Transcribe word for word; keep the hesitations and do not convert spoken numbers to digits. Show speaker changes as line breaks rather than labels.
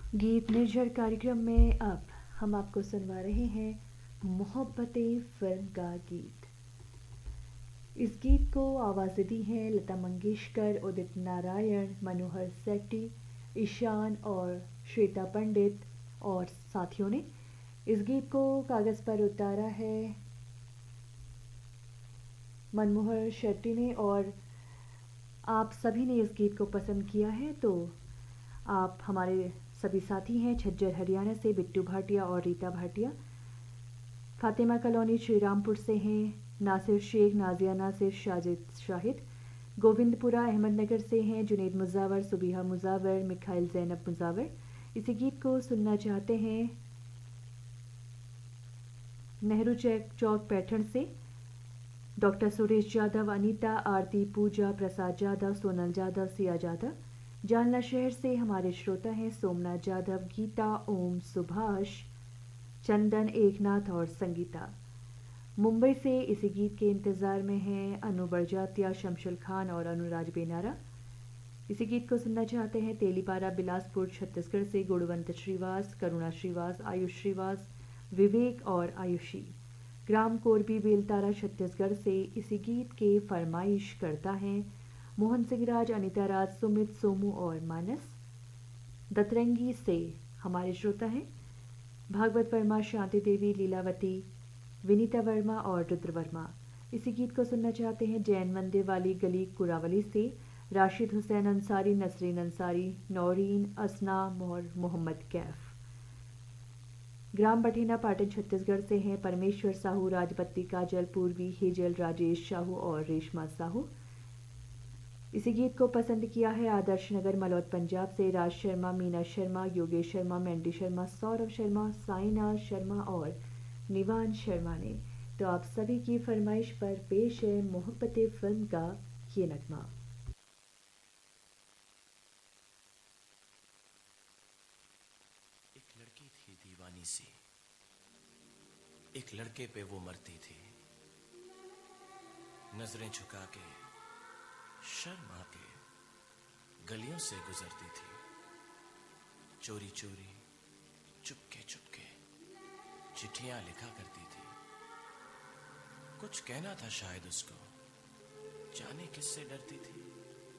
गीत निर्झर कार्यक्रम में अब हम आपको सुनवा रहे हैं मोहब्बतें फिल्म का गीत। इस गीत को आवाज़ें दी हैं लता मंगेशकर, उदित नारायण, मनोहर सेट्टी, ईशान और श्वेता पंडित और साथियों ने। इस गीत को कागज़ पर उतारा है मनमोहर शेट्टी ने और आप सभी ने इस गीत को पसंद किया है। तो आप हमारे सभी साथी हैं झज्जर हरियाणा से बिट्टू भाटिया और रीता भाटिया, फातिमा कॉलोनी श्रीरामपुर से हैं नासिर शेख, नाजिया नासिर, शाजिद शाहिद, गोविंदपुरा अहमदनगर से हैं जुनेद मुजावर, सुबीहा मुजावर, मिखाइल जैनब मुजावर। इसी गीत को सुनना चाहते हैं नेहरू चौक पैठण से डॉक्टर सुरेश यादव, अनीता, आरती, पूजा, प्रसाद यादव, सोनल यादव, सिया यादव। जालना शहर से हमारे श्रोता हैं सोमनाथ यादव, गीता, ओम, सुभाष, चंदन, एकनाथ और संगीता। मुंबई से इसी गीत के इंतज़ार में हैं अनु बड़जात्या, शमशुल खान और अनुराज बेनारा। इसी गीत को सुनना चाहते हैं तेलीपारा बिलासपुर छत्तीसगढ़ से गुणवंत श्रीवास, करुणा श्रीवास, आयुष श्रीवास, विवेक और आयुषी। ग्राम कोरबी बेलतारा छत्तीसगढ़ से इसी गीत के फरमाइश करता है मोहन सिंह राज, अनिता राज, सुमित, सोमू और मानस। दतरंगी से हमारे श्रोता हैं भागवत वर्मा, शांति देवी, लीलावती, विनीता वर्मा और रुद्र वर्मा। इसी गीत को सुनना चाहते हैं जैन मंदिर वाली गली कुरावली से राशिद हुसैन अंसारी, नसरीन अंसारी, नौरीन, असना और मोहम्मद कैफ। ग्राम बठेना पाटन छत्तीसगढ़ से हैं परमेश्वर साहू, राजपत्ती, काजल, पूर्वी, हेजल, राजेश साहू और रेशमा साहू। इसी गीत को पसंद किया है आदर्श नगर मलौद पंजाब से राज शर्मा, मीना शर्मा, योगेश शर्मा, मैंडी शर्मा, सौरभ शर्मा, साइना शर्मा और निवान शर्मा ने। तो आप सभी की फरमाइश पर पेश है मोहब्बतें फिल्म का ये नगमा।
एक लड़की थी दीवानी सी, एक लड़के पे वो मरती थी। नजरें झुका के शर्मा के गलियों से गुजरती थी, चोरी चोरी चुपके चुपके चिट्ठियां लिखा करती थी। कुछ कहना था शायद उसको, जाने किससे डरती थी।